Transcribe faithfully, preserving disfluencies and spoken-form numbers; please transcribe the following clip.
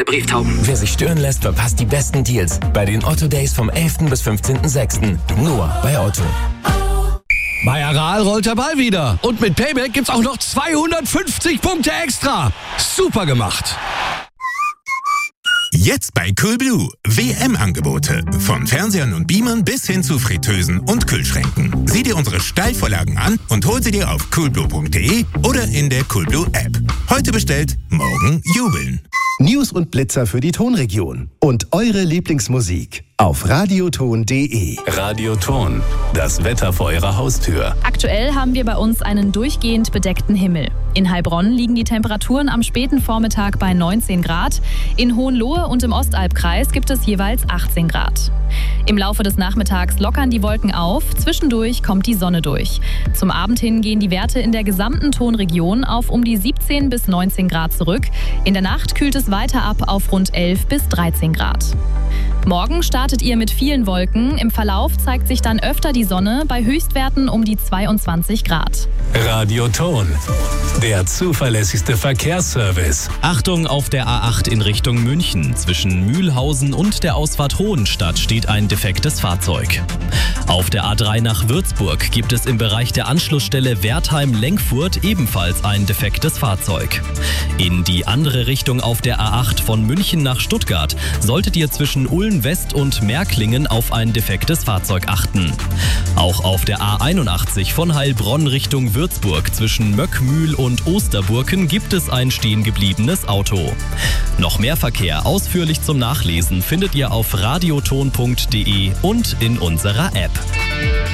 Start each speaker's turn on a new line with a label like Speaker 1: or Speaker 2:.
Speaker 1: Brieftauben.
Speaker 2: Wer sich stören lässt, verpasst die besten Deals bei den Otto Days vom elften bis fünfzehnten sechsten Nur bei Otto.
Speaker 3: Bei Aral rollt der Ball wieder. Und mit Payback gibt's auch noch zweihundertfünfzig Punkte extra. Super gemacht.
Speaker 4: Jetzt bei Coolblue. W M-Angebote. Von Fernsehern und Beamern bis hin zu Fritteusen und Kühlschränken. Sieh dir unsere Steilvorlagen an und hol sie dir auf coolblue punkt de oder in der Coolblue-App. Heute bestellt, morgen jubeln.
Speaker 5: News und Blitzer für die Tonregion. Und eure Lieblingsmusik auf radioton punkt de.
Speaker 6: Radioton, das Wetter vor eurer Haustür.
Speaker 7: Aktuell haben wir bei uns einen durchgehend bedeckten Himmel. In Heilbronn liegen die Temperaturen am späten Vormittag bei neunzehn Grad. In Hohenlohe und im Ostalbkreis gibt es jeweils achtzehn Grad. Im Laufe des Nachmittags lockern die Wolken auf, zwischendurch kommt die Sonne durch. Zum Abend hin gehen die Werte in der gesamten Tonregion auf um die siebzehn bis neunzehn Grad zurück. In der Nacht kühlt es weiter ab auf rund elf bis dreizehn Grad. Morgen startet ihr mit vielen Wolken. Im Verlauf zeigt sich dann öfter die Sonne bei Höchstwerten um die zweiundzwanzig Grad.
Speaker 6: Radioton, der zuverlässigste Verkehrsservice.
Speaker 8: Achtung, auf der A acht in Richtung München. Zwischen Mühlhausen und der Ausfahrt Hohenstadt steht ein defektes Fahrzeug. Auf der A drei nach Würzburg gibt es im Bereich der Anschlussstelle Wertheim-Lenkfurt ebenfalls ein defektes Fahrzeug. In die andere Richtung auf der A acht von München nach Stuttgart solltet ihr zwischen Ulm West und Märklingen auf ein defektes Fahrzeug achten. Auch auf der A einundachtzig von Heilbronn Richtung Würzburg zwischen Möckmühl und Osterburken gibt es ein stehengebliebenes Auto. Noch mehr Verkehr ausführlich zum Nachlesen findet ihr auf radioton punkt de und in unserer App.